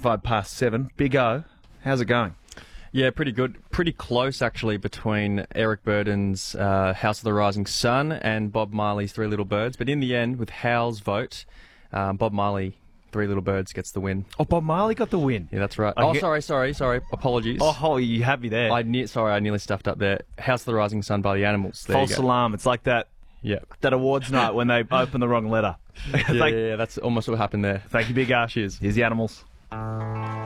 7. Big O, how's it going? Yeah, pretty good. Pretty close, actually, between Eric Burden's House of the Rising Sun and Bob Marley's Three Little Birds. But in the end, with Hal's vote, Bob Marley, Three Little Birds, gets the win. Oh, Bob Marley got the win. Yeah, that's right. Okay. Sorry. Apologies. Oh, you had me there. I nearly stuffed up there. House of the Rising Sun by the Animals. There False alarm. It's like that awards night when they open the wrong letter. Yeah, that's almost what happened there. Thank you, Big O. Cheers. Here's the Animals.